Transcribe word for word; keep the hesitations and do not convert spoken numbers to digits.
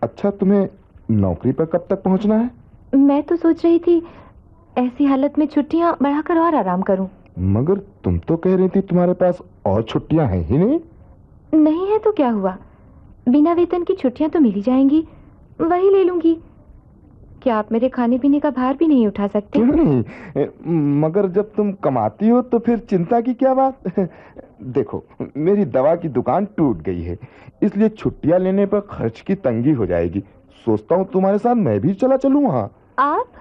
अच्छा, तुम्हें नौकरी पर कब तक पहुंचना है? मैं तो सोच रही थी ऐसी हालत में छुट्टियां बढ़ाकर और आराम करूं। मगर तुम तो कह रही थी तुम्हारे पास और छुट्टियां हैं ही नहीं। नहीं है तो क्या हुआ, बिना वेतन की छुट्टियां तो मिल ही जाएंगी, वही ले लूंगी। क्या आप मेरे खाने पीने का भार भी नहीं उठा सकते? क्यों नहीं? ए, मगर जब तुम कमाती हो तो फिर चिंता की क्या बात? देखो, मेरी दवा की दुकान टूट गई है, इसलिए छुट्टियां लेने पर खर्च की तंगी हो जाएगी। सोचता हूँ तुम्हारे साथ मैं भी चला चलूं वहां। आप?